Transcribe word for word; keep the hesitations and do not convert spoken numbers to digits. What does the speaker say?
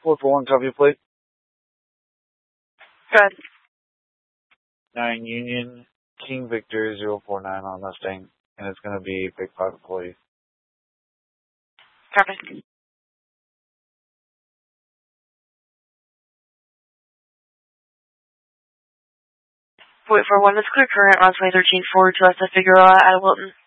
four four one, copy your plate. Good. nine Union, King Victor zero four nine on Mustang, and it's going to be Big Five employee. Copy. Wait for one, let's clear current, Rosway thirteen forward to us at Figueroa at Wilton.